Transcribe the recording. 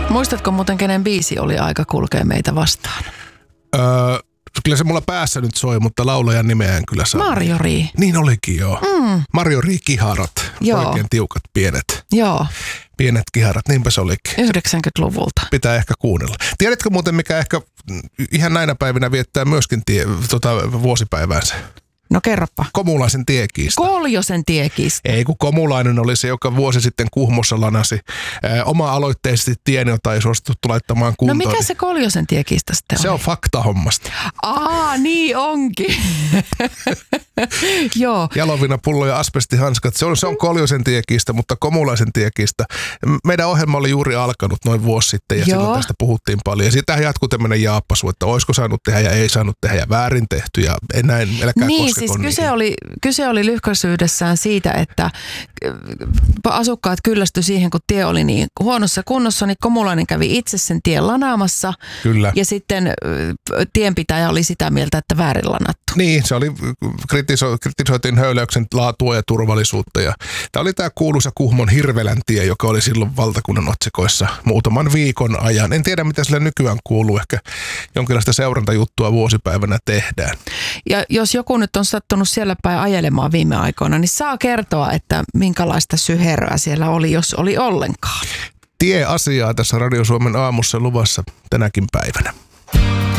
Muistatko muuten, kenen biisi oli Aika kulkee meitä vastaan? Kyllä se mulla päässä nyt soi, mutta laulajan nimeä en kyllä saa. Marjo Rii. Niin olikin joo. Marjo Rii Kiharat. Joo. Oikein tiukat pienet. Joo. Pienet kiharat, niinpä se olikin. 90-luvulta. Pitää ehkä kuunnella. Tiedätkö muuten, mikä ehkä ihan näinä päivinä viettää myöskin vuosipäiväänsä? No kerropa. Komulaisen tiekiista. Koljosen tiekiistä. Ei, kun Komulainen oli se, joka vuosi sitten Kuhmossa lanasi oma-aloitteisesti tien, jota ei suostuttu laittamaan kuntoon. No mikä se Koljosen tiekiista sitten on? Se on faktahommasta. Niin onkin. Joo. Jalovina pullo ja asbestihanskat. Se on Koljosen tiekiistä, mutta Komulaisen tiekiistä. Meidän ohjelma oli juuri alkanut noin vuosi sitten ja silloin tästä puhuttiin paljon. Ja siitähän jatkuu tämmöinen jaappasu, että olisiko saanut tehdä ja ei saanut tehdä ja väärin tehty ja näin. Niin, siis kyse oli lyhkäisyydessään siitä, että asukkaat kyllästyi siihen, kun tie oli niin huonossa kunnossa, niin Komulainen kävi itse sen tien lanaamassa. Kyllä. Ja sitten tienpitäjä oli sitä mieltä, että väärin lanattu. Niin, se oli, kritisoitiin höyläyksen laatua ja turvallisuutta. Ja tämä oli tämä kuuluisa Kuhmon Hirvelän tie, joka oli silloin valtakunnan otsikoissa muutaman viikon ajan. En tiedä, mitä sille nykyään kuuluu. Ehkä jonkinlaista seurantajuttua vuosipäivänä tehdään. Ja jos joku nyt on sattunut siellä päin ajelemaan viime aikoina, niin saa kertoa, että minkälaista syheröä siellä oli, jos oli ollenkaan. Tieasiaa tässä Radio Suomen aamussa luvassa tänäkin päivänä.